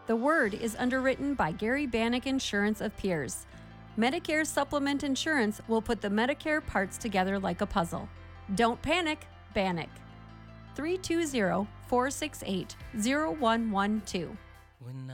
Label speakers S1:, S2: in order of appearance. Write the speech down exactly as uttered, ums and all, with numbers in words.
S1: The Word is underwritten by Gary Bannock Insurance of Pierce. Medicare Supplement Insurance will put the Medicare parts together like a puzzle. Don't panic, Bannock. three two zero, four six eight, zero one one two.
S2: When